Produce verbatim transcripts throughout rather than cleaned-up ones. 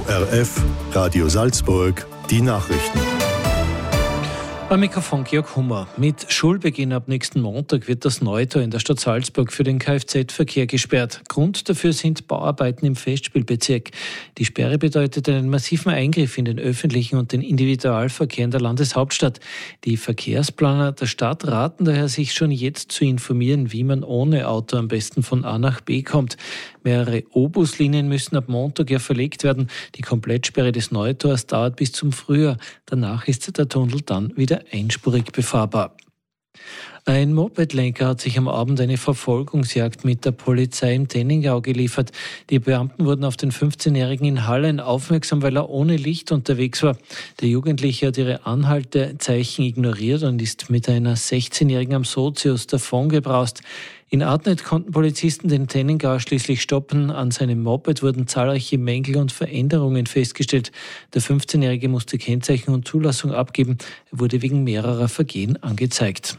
R F, Radio Salzburg, die Nachrichten. Am Mikrofon Georg Hummer. Mit Schulbeginn ab nächsten Montag wird das Neutor in der Stadt Salzburg für den Kfz-Verkehr gesperrt. Grund dafür sind Bauarbeiten im Festspielbezirk. Die Sperre bedeutet einen massiven Eingriff in den öffentlichen und den Individualverkehr in der Landeshauptstadt. Die Verkehrsplaner der Stadt raten daher, sich schon jetzt zu informieren, wie man ohne Auto am besten von A nach B kommt. Mehrere O-Bus-Linien müssen ab Montag ja verlegt werden. Die Komplettsperre des Neutors dauert bis zum Frühjahr. Danach ist der Tunnel dann wieder einspurig befahrbar. Ein Mopedlenker hat sich am Abend eine Verfolgungsjagd mit der Polizei im Tenningau geliefert. Die Beamten wurden auf den fünfzehnjährigen in Hallein aufmerksam, weil er ohne Licht unterwegs war. Der Jugendliche hat ihre Anhaltezeichen ignoriert und ist mit einer sechzehnjährigen am Sozius davongebraust. In Adnet konnten Polizisten den Tenningau schließlich stoppen. An seinem Moped wurden zahlreiche Mängel und Veränderungen festgestellt. Der fünfzehnjährige musste Kennzeichen und Zulassung abgeben. Er wurde wegen mehrerer Vergehen angezeigt.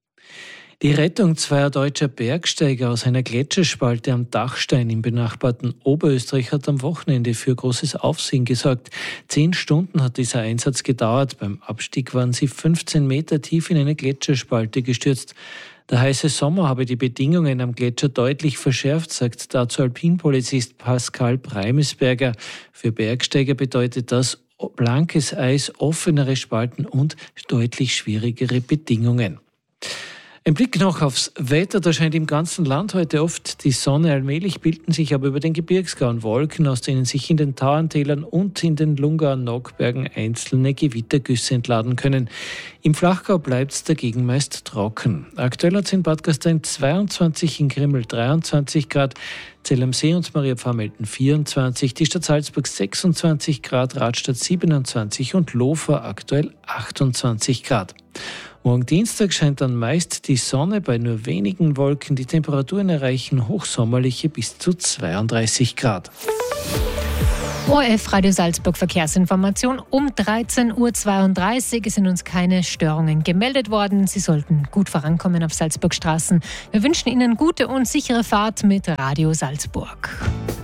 Die Rettung zweier deutscher Bergsteiger aus einer Gletscherspalte am Dachstein im benachbarten Oberösterreich hat am Wochenende für großes Aufsehen gesorgt. Zehn Stunden hat dieser Einsatz gedauert. Beim Abstieg waren sie fünfzehn Meter tief in eine Gletscherspalte gestürzt. Der heiße Sommer habe die Bedingungen am Gletscher deutlich verschärft, sagt dazu Alpinpolizist Pascal Breimesberger. Für Bergsteiger bedeutet das blankes Eis, offenere Spalten und deutlich schwierigere Bedingungen. Ein Blick noch aufs Wetter. Da scheint im ganzen Land heute oft die Sonne. Allmählich bilden sich aber über den Gebirgsgauen Wolken, aus denen sich in den Tauerntälern und in den Lungau-Nockbergen einzelne Gewittergüsse entladen können. Im Flachgau bleibt es dagegen meist trocken. Aktuell hat es in Bad Gastein zweiundzwanzig, in Grimmel dreiundzwanzig Grad, Zell am See und Maria Pfarr melden vierundzwanzig, die Stadt Salzburg sechsundzwanzig Grad, Radstadt siebenundzwanzig und Lofer aktuell achtundzwanzig Grad. Morgen Dienstag scheint dann meist die Sonne bei nur wenigen Wolken. Die Temperaturen erreichen hochsommerliche bis zu zweiunddreißig Grad. O R F Radio Salzburg Verkehrsinformation um dreizehn Uhr zweiunddreißig. Es sind uns keine Störungen gemeldet worden. Sie sollten gut vorankommen auf Salzburgstraßen. Wir wünschen Ihnen gute und sichere Fahrt mit Radio Salzburg.